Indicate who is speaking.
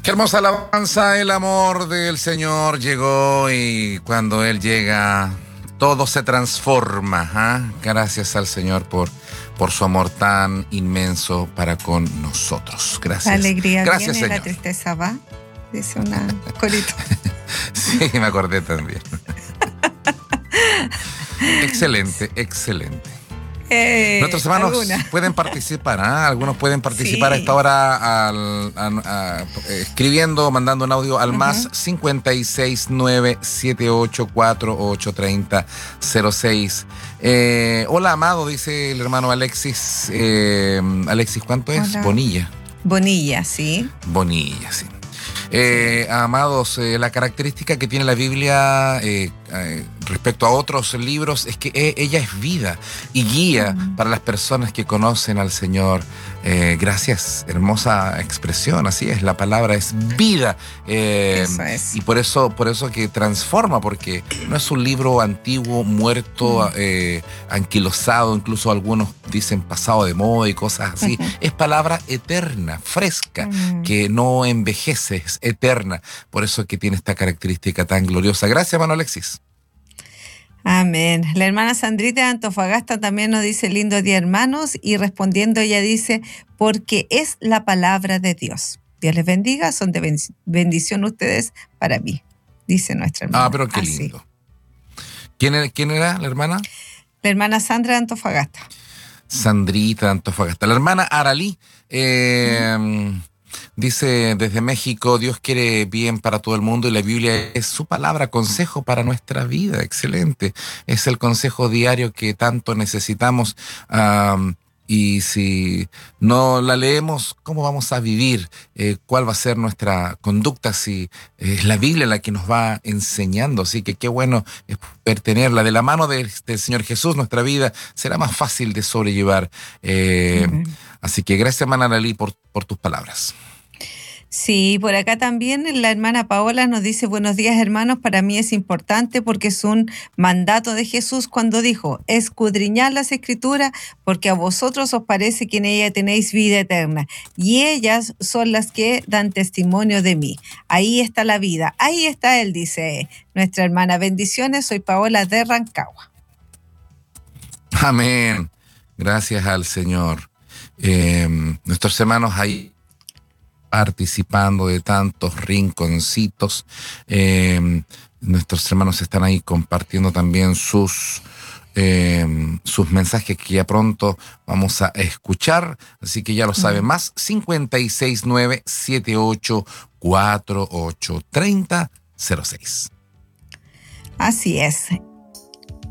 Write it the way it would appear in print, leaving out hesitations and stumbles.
Speaker 1: Qué hermosa alabanza, el amor del Señor llegó y cuando Él llega, todo se transforma. ¿Ah? Gracias al Señor por su amor tan inmenso para con nosotros. Gracias.
Speaker 2: La alegría
Speaker 1: Gracias,
Speaker 2: viene,
Speaker 1: Señor.
Speaker 2: la tristeza va, dice una corito.
Speaker 1: Sí, me acordé también. Excelente, excelente. Nuestros hermanos pueden participar, ¿eh? Algunos pueden participar a esta hora escribiendo, mandando un audio al más 569-7848-3006. Hola, amado, dice el hermano Alexis. Alexis, ¿cuánto es?
Speaker 2: Hola.
Speaker 1: Bonilla.
Speaker 2: Bonilla, sí.
Speaker 1: Bonilla, sí. Amados, la característica que tiene la Biblia respecto a otros libros es que ella es vida y guía para las personas que conocen al Señor. Gracias, hermosa expresión, así es, la palabra es vida.
Speaker 2: Eso es.
Speaker 1: Y por eso que transforma, porque no es un libro antiguo, muerto, anquilosado, incluso algunos dicen pasado de moda y cosas así. Es palabra eterna, fresca, que no envejece, es eterna. Por eso que tiene esta característica tan gloriosa. Gracias, hermano Alexis.
Speaker 2: Amén. La hermana Sandrita de Antofagasta también nos dice lindo día, hermanos, y respondiendo ella dice, porque es la palabra de Dios. Dios les bendiga, son de bendición ustedes para mí, dice nuestra hermana.
Speaker 1: Ah, pero qué lindo. ¿Quién era la hermana?
Speaker 2: La hermana Sandra de Antofagasta.
Speaker 1: Sandrita de Antofagasta. La hermana Aralí dice desde México, Dios quiere bien para todo el mundo y la Biblia es su palabra, consejo para nuestra vida. Excelente. Es el consejo diario que tanto necesitamos. Y si no la leemos, ¿cómo vamos a vivir? ¿Cuál va a ser nuestra conducta si es la Biblia la que nos va enseñando? Así que qué bueno es poder tenerla. De la mano del Señor Jesús, nuestra vida será más fácil de sobrellevar. Así que gracias, hermana Aralí, por tus palabras.
Speaker 2: Sí, por acá también la hermana Paola nos dice, buenos días, hermanos, para mí es importante porque es un mandato de Jesús cuando dijo, escudriñad las Escrituras porque a vosotros os parece que en ella tenéis vida eterna y ellas son las que dan testimonio de mí. Ahí está la vida, ahí está Él, dice nuestra hermana. Bendiciones, soy Paola de Rancagua.
Speaker 1: Amén. Gracias al Señor. Nuestros hermanos ahí participando de tantos rinconcitos. Nuestros hermanos están ahí compartiendo también sus mensajes que ya pronto vamos a escuchar. Así que ya lo saben, más 569-7848-3006.
Speaker 2: Así es.